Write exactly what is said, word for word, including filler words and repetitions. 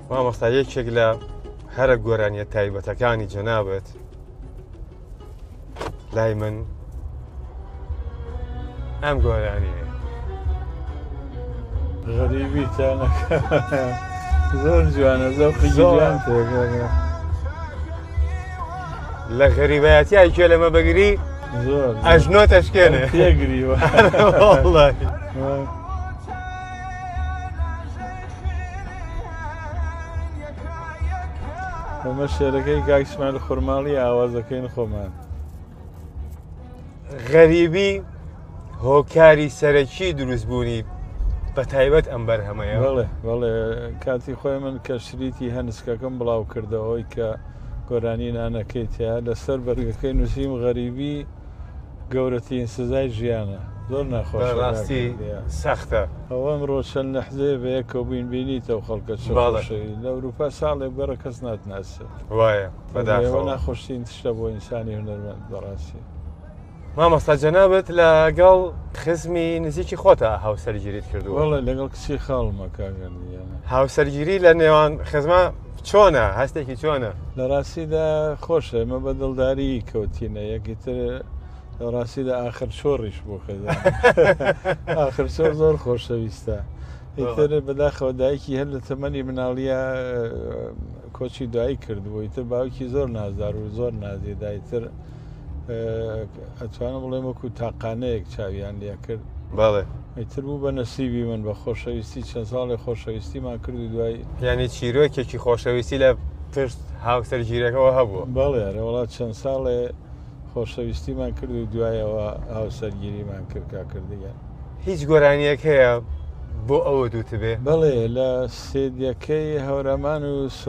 مامۆستا یەکێک لە هەرە گۆرانیە تایبەتەکانی جەنابەت لای من ئەم گۆرانیە غەریبی تانەکە زۆر جوانە زەوقی جوان تێگەگە لە غەریبەتی کوێ لەمە بەگری زۆر ئەژنۆ تەشکێنێ تێگریوە ئەمە شێرەکەی کاکسمان لە خورماڵی ئاوازەکەین خۆمان غەریبی هۆکاری سەرەکی دروستبوونی بە تایبەت ئەم بەرهەمەیە بەڵێ بەڵێ کاتی خۆی من کە شریتی هەنسکەکەم بڵاو کردەوەی کە گۆرانی نانەکەی تیا لەسەر بەرگەکەی نووسیم غەریبی گەورەترین سزای ژیانە زۆر ناخۆشڕاستی سەختە ئەوە ئەمڕۆ چەند لەحزەیە بە یەکەوە بووین بینیتەوە خەڵکە چۆشەوی لە ئەوروپا ساڵێک بەرە کەس ناتناسێت وایە بەداخەوە ناخۆشترین تشتە بۆ ئینسانی هونەرمەند بەڕاستی مامۆستا جەنابەت لەگەڵ خزمی نزیکی خۆتە هاوسەرگیریت کردووە وەڵێ لەگەڵ کچی خاڵمە کاگەنیانە هاوسەرگیری لە نێوان خزمە چۆنە هەستێکی چۆنە لە ڕاستیدا خۆشە ئێمە بە دڵداری کەوتینە یەکیتر لە ڕاستیدا ئاخر چۆڕیش بوو خەدا ئاخر چۆر زۆر خۆشەویستە ئیتر بەداخەوە دایکی هەر لە تەمەنی مناڵیە کۆچی دوایی کردبوو ئیتر باوکی زۆر نازدار و زۆر نازی دایتر ئەتوانم بڵێم وەکو تاقانەیەک چاویان لێ کرد بەڵێ ئیتر بوو بە نەسیبی من بە خۆشەویستی چەند ساڵی خۆشەویستیمان کرد و دوای یعنی چیرۆکێکی خۆشەویستی لە پشت هاوسەرگیرەکەەوە هەبووە بەڵێ وڵات چەند ساڵێ خۆشەویستیمان کرد و دوایەوە هاوسەرگیریمان کرد کاکردیان هیچ گۆرانیەک هەیە بۆ ئەوە دووت بێ بەڵێ لە سێدیەکەی هەورەمان و